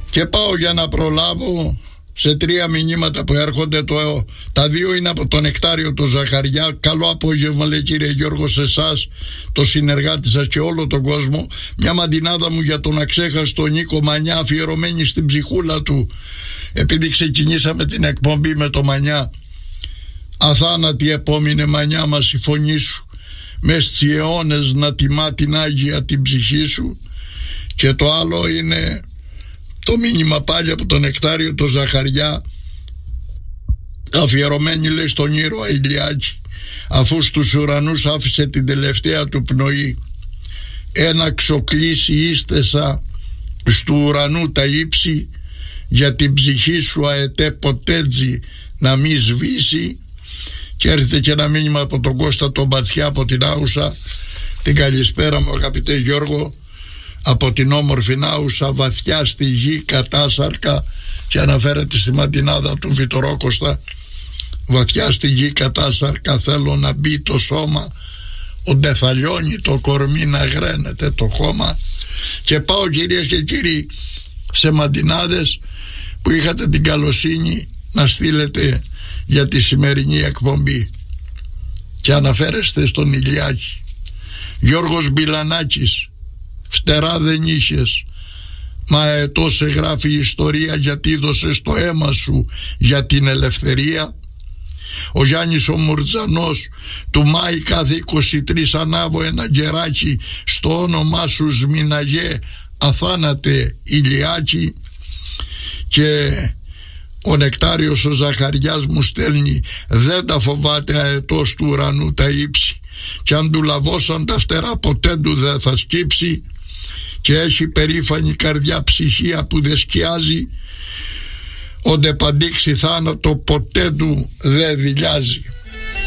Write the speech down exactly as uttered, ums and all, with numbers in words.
Και πάω για να προλάβω σε τρία μηνύματα που έρχονται. Το, τα δύο είναι από τον Νεκτάριο το Ζαχαριά. Καλό απόγευμα, λέει, κύριε Γιώργο, σε εσάς, το συνεργάτη σας και όλο τον κόσμο. Μια μαντινάδα μου για τον αξέχαστο Νίκο Μανιά, αφιερωμένη στην ψυχούλα του, επειδή ξεκινήσαμε την εκπομπή με το Μανιά. Αθάνατη επόμενη Μανιά μας η φωνή σου, μες στις αιώνες να τιμά την Άγια την ψυχή σου. Και το άλλο είναι το μήνυμα πάλι από τον Νεκτάριο το Ζαχαριά, αφιερωμένη, λέει, στον ήρωα Ηλιάκη, αφού στους ουρανούς άφησε την τελευταία του πνοή. Ένα ξοκλήσι ίστεσα στου ουρανού τα ύψη, για την ψυχή σου αετέ ποτέτζι να μη σβήσει. Και έρχεται και ένα μήνυμα από τον Κώστα τον Μπατσιά από την Άουσα. Την καλησπέρα μου, αγαπητέ Γιώργο, από την όμορφη Άουσα, βαθιά στη γη κατάσαρκα, και αναφέρεται στη μαντινάδα του Βιτορόκοστα. Βαθιά στη γη κατάσαρκα θέλω να μπει το σώμα, όντε θα λιώνει το κορμί να γραίνεται το χώμα. Και πάω, κυρίες και κύριοι, σε μαντινάδες που είχατε την καλοσύνη να στείλετε για τη σημερινή εκπομπή και αναφέρεστε στον Ηλιάκη. Γιώργος Μπιλανάκης, φτερά δεν είχες, μα ετώ σε γράφει η ιστορία, γιατί δώσες το αίμα σου για την ελευθερία. Ο Γιάννης ο Μουρτζανός, του Μάη κάθε είκοσι τρία ανάβω ένα γκεράκι, στο όνομά σου σμιναγέ αθάνατε Ηλιάκη. Και ο Νεκτάριος ο Ζαχαριάς μου στέλνει, δεν τα φοβάται αετός του ουρανού τα ύψη, κι αν του λαβώσαν τα φτερά ποτέ του δεν θα σκύψει, και έχει περήφανη καρδιά ψυχία που δεν σκιάζει, όντε παντήξει θάνατο ποτέ του δεν δειλιάζει.